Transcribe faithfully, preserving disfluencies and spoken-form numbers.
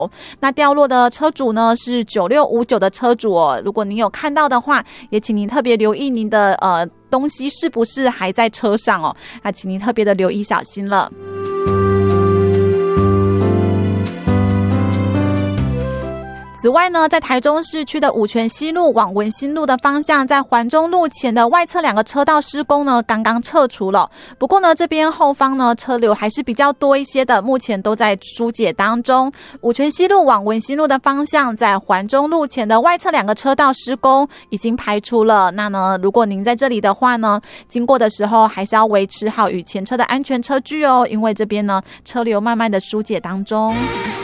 那掉落的车主呢是九六五九的车主哦，如果您有看到的话，也请您特别留意您的呃东西是不是还在车上哦，那请您特别的留意小心了。此外呢，在台中市区的五权西路往文心路的方向，在环中路前的外侧两个车道施工呢，刚刚撤除了。不过呢，这边后方呢车流还是比较多一些的，目前都在疏解当中。五权西路往文心路的方向，在环中路前的外侧两个车道施工已经排除了。那呢，如果您在这里的话呢，经过的时候还是要维持好与前车的安全车距哦，因为这边呢车流慢慢的疏解当中。